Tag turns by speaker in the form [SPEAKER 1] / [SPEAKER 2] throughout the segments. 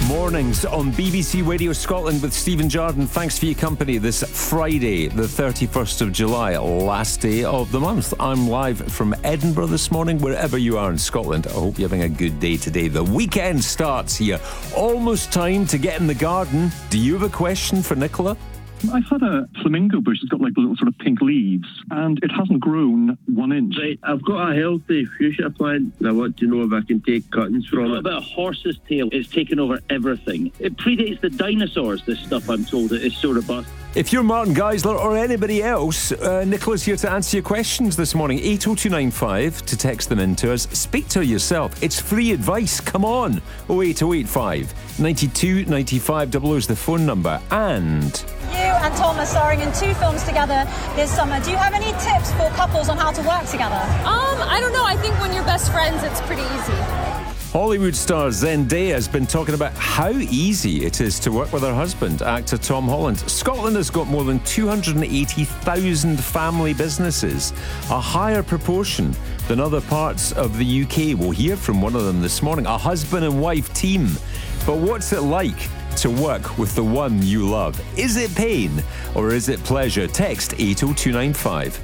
[SPEAKER 1] Mornings on BBC Radio Scotland with Stephen Jardine. Thanks for your company this Friday, the 31st of July, last day of the month. I'm live from Edinburgh this morning, wherever you are in Scotland. I hope you're having a good day today. The weekend starts here. Almost time to get in the garden. Do you have a question for Nicola?
[SPEAKER 2] I've had a flamingo bush that's got like little sort of pink leaves, and it hasn't grown 1 inch.
[SPEAKER 3] Right, I've got a healthy fuchsia plant, and I want to know if I can take cuttings from it.
[SPEAKER 4] About a horse's tail, it's taken over everything. It predates the dinosaurs, this stuff, I'm told. It is so robust.
[SPEAKER 1] If you're Martin Geisler or anybody else, Nicola's here to answer your questions this morning. 80295 to text them in to us. Speak to her yourself. It's free advice. Come on. 08085 92 95 00 is the phone number. And
[SPEAKER 5] you and Tom are starring in 2 films together this summer. Do you have any tips for couples on how to work together?
[SPEAKER 6] I don't know. I think when you're best friends, it's pretty easy.
[SPEAKER 1] Hollywood star Zendaya has been talking about how easy it is to work with her husband, actor Tom Holland. Scotland has got more than 280,000 family businesses, a higher proportion than other parts of the UK. We'll hear from one of them this morning, a husband and wife team. But what's it like to work with the one you love? Is it pain or is it pleasure? Text 80295.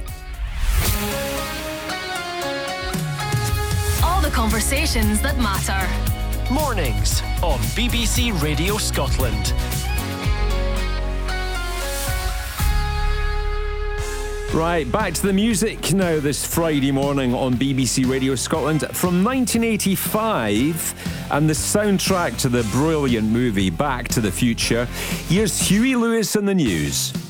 [SPEAKER 7] Conversations that matter.
[SPEAKER 8] Mornings on BBC Radio Scotland.
[SPEAKER 1] Right, back to the music now this Friday morning on BBC Radio Scotland. From 1985 and the soundtrack to the brilliant movie Back to the Future, here's Huey Lewis and the News.